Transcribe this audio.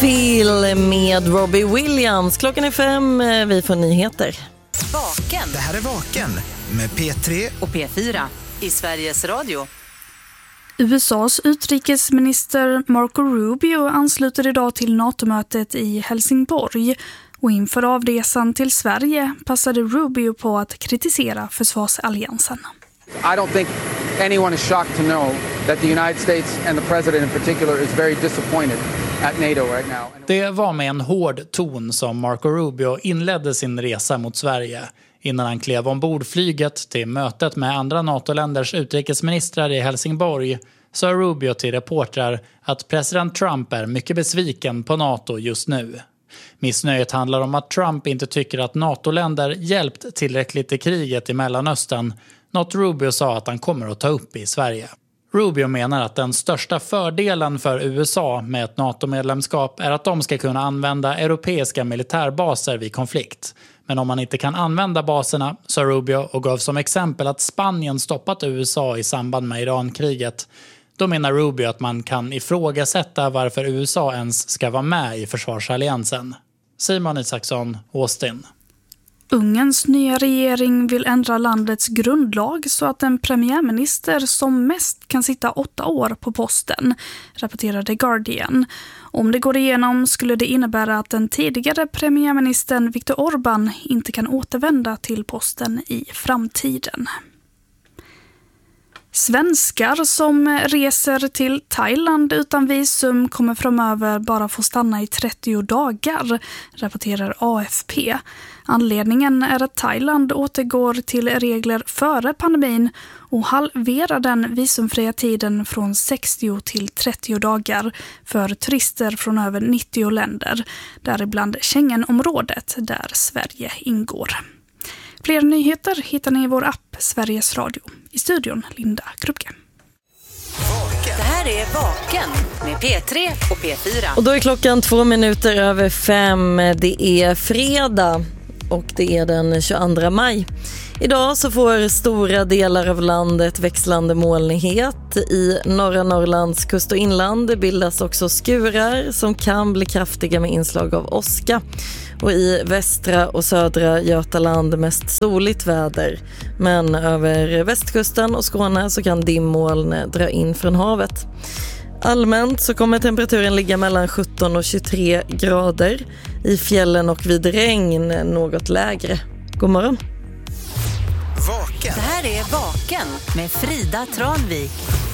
Feel med Robbie Williams. Klockan är 5, vi får nyheter. Vaken. Det här är Vaken med P3 och P4 i Sveriges Radio. USAs utrikesminister Marco Rubio ansluter idag till NATO-mötet i Helsingborg. Och inför avresan till Sverige passade Rubio på att kritisera försvarsalliansen. I don't think anyone is shocked to know that the United States and the president in particular is very disappointed at NATO right now. Det var med en hård ton som Marco Rubio inledde sin resa mot Sverige. Innan han klev ombord flyget till mötet med andra NATO-länders utrikesministrar i Helsingborg sa Rubio till reportrar att president Trump är mycket besviken på NATO just nu. Missnöjet handlar om att Trump inte tycker att NATO-länder hjälpt tillräckligt i kriget i Mellanöstern, något Rubio sa att han kommer att ta upp i Sverige. Rubio menar att den största fördelen för USA med ett NATO-medlemskap är att de ska kunna använda europeiska militärbaser vid konflikt. Men om man inte kan använda baserna, sa Rubio och gav som exempel att Spanien stoppat USA i samband med Irankriget, då menar Rubio att man kan ifrågasätta varför USA ens ska vara med i försvarsalliansen. Simon Isaksson, Austin. Ungerns nya regering vill ändra landets grundlag så att en premiärminister som mest kan sitta 8 år på posten, rapporterar The Guardian. Om det går igenom skulle det innebära att den tidigare premiärministern Viktor Orbán inte kan återvända till posten i framtiden. Svenskar som reser till Thailand utan visum kommer framöver bara få stanna i 30 dagar, rapporterar AFP. Anledningen är att Thailand återgår till regler före pandemin och halverar den visumfria tiden från 60 till 30 dagar för turister från över 90 länder, däribland Schengenområdet där Sverige ingår. Fler nyheter hittar ni i vår app Sveriges Radio. I studion Linda Krupke. Det här är Vaken med P3 och P4. Och då är klockan 2 minuter över 5. Det är fredag och det är den 22 maj. Idag så får stora delar av landet växlande molnighet. I norra Norrlands kust och inland bildas också skurar som kan bli kraftiga med inslag av åska. Och i västra och södra Götaland mest soligt väder. Men över västkusten och Skåne så kan dimmoln dra in från havet. Allmänt så kommer temperaturen ligga mellan 17 och 23 grader. I fjällen och vid regn något lägre. God morgon. Vaken. Det här är Vaken med Frida Tranvik.